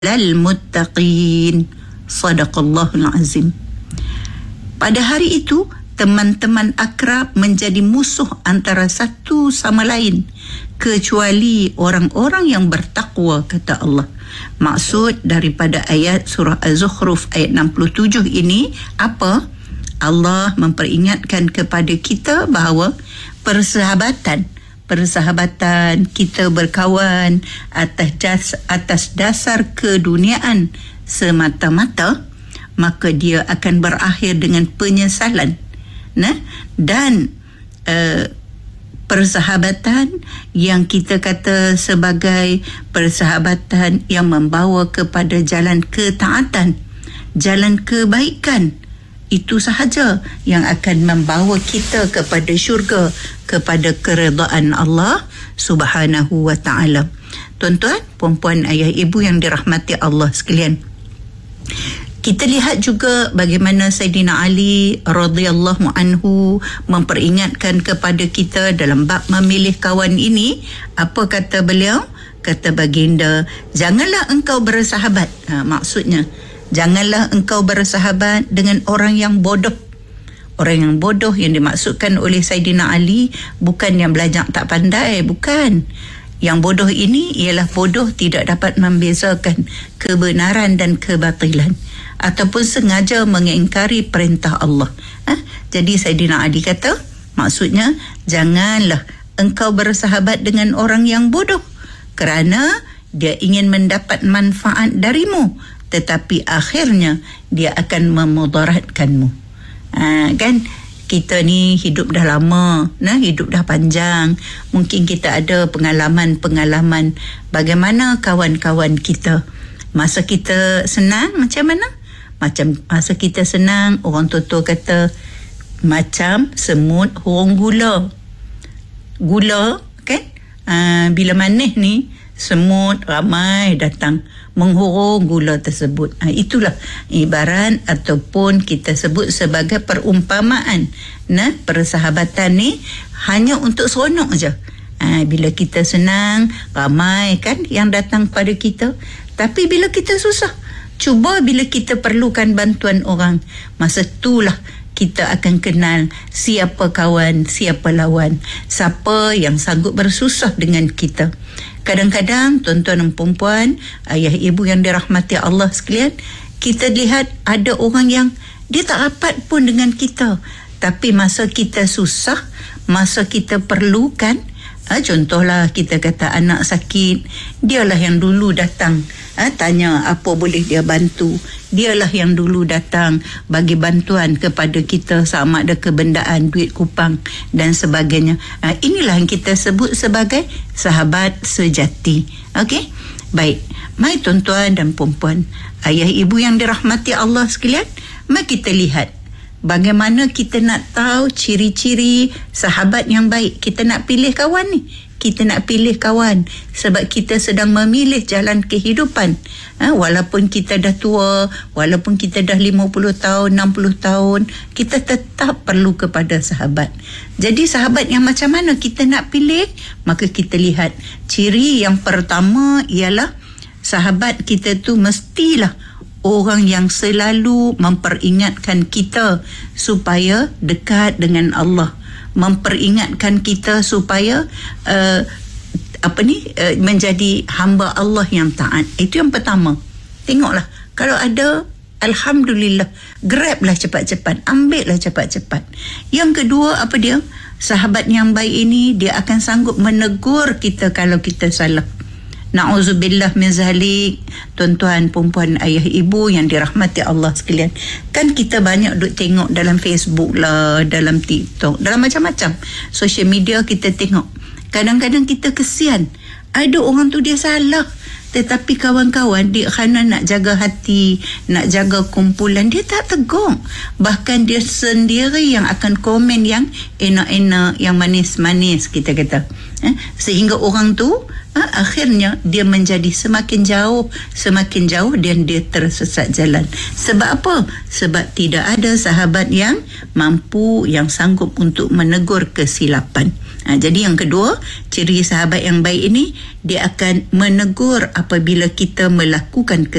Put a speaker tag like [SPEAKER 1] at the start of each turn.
[SPEAKER 1] lal muttaqin. Sadaqallahul azim. Pada hari itu, teman-teman akrab menjadi musuh antara satu sama lain kecuali orang-orang yang bertakwa, kata Allah. Maksud daripada ayat surah Az-Zukhruf ayat 67 ini apa? Allah memperingatkan kepada kita bahawa persahabatan kita berkawan atas dasar keduniaan semata-mata, maka dia akan berakhir dengan penyesalan. Dan persahabatan yang kita kata sebagai persahabatan yang membawa kepada jalan ketaatan, jalan kebaikan, itu sahaja yang akan membawa kita kepada syurga, kepada keredaan Allah Subhanahu wa ta'ala. Tuan-tuan, puan-puan, ayah ibu yang dirahmati Allah sekalian, kita lihat juga bagaimana Sayyidina Ali radhiyallahu anhu memperingatkan kepada kita dalam bab memilih kawan ini. Apa kata beliau? Kata baginda, janganlah engkau bersahabat. Maksudnya, janganlah engkau bersahabat dengan orang yang bodoh. Orang yang bodoh yang dimaksudkan oleh Sayyidina Ali bukan yang belajar tak pandai, bukan. Yang bodoh ini ialah bodoh tidak dapat membezakan kebenaran dan kebatilan, ataupun sengaja mengingkari perintah Allah. Jadi Sayyidina Ali kata, maksudnya janganlah engkau bersahabat dengan orang yang bodoh kerana dia ingin mendapat manfaat darimu, tetapi akhirnya dia akan memudaratkanmu. Kan kita ni hidup dah lama, hidup dah panjang. Mungkin kita ada pengalaman-pengalaman bagaimana kawan-kawan kita. Masa kita senang macam mana? Macam masa kita senang, orang tua kata macam semut hurung gula. Gula kan? Bila manis ni, semut ramai datang menghurung gula tersebut. Itulah ibarat ataupun kita sebut sebagai perumpamaan. Persahabatan ni hanya untuk seronok je. Bila kita senang, ramai kan yang datang pada kita. Tapi bila kita susah, cuba bila kita perlukan bantuan orang, masa itulah kita akan kenal siapa kawan, siapa lawan, siapa yang sanggup bersusah dengan kita. Kadang-kadang tuan-tuan dan puan-puan, ayah ibu yang dirahmati Allah sekalian, kita lihat ada orang yang dia tak rapat pun dengan kita, tapi masa kita susah, masa kita perlukan, contohlah kita kata anak sakit, dialah yang dulu datang tanya apa boleh dia bantu. Dialah yang dulu datang bagi bantuan kepada kita sama ada kebendaan, duit kupang dan sebagainya. Inilah yang kita sebut sebagai sahabat sejati. Okey? Baik. Mari tuan-tuan dan puan-puan, ayah ibu yang dirahmati Allah sekalian, mari kita lihat bagaimana kita nak tahu ciri-ciri sahabat yang baik. Kita nak pilih kawan ni. Kita nak pilih kawan sebab kita sedang memilih jalan kehidupan. Walaupun kita dah tua, walaupun kita dah 50 tahun, 60 tahun, kita tetap perlu kepada sahabat. Jadi sahabat yang macam mana kita nak pilih? Maka kita lihat ciri yang pertama ialah sahabat kita tu mestilah orang yang selalu memperingatkan kita supaya dekat dengan Allah, memperingatkan kita supaya menjadi hamba Allah yang taat. Itu yang pertama. Tengoklah, kalau ada, alhamdulillah, grablah cepat-cepat, ambillah cepat-cepat. Yang kedua, apa dia? Sahabat yang baik ini dia akan sanggup menegur kita kalau kita salah. Na'udzubillah min zalik. Tuan-tuan, perempuan, ayah ibu yang dirahmati Allah sekalian, kan kita banyak duk tengok dalam Facebook lah, dalam TikTok, dalam macam-macam social media kita tengok. Kadang-kadang kita kesian, ada orang tu dia salah, tetapi kawan-kawan dia kerana nak jaga hati, nak jaga kumpulan, dia tak tegur. Bahkan dia sendiri yang akan komen yang enak-enak, yang manis-manis kita kata. Sehingga orang tu akhirnya dia menjadi semakin jauh dan dia tersesat jalan. Sebab apa? Sebab tidak ada sahabat yang mampu, yang sanggup untuk menegur kesilapan. Jadi yang kedua, ciri sahabat yang baik ini, dia akan menegur apabila kita melakukan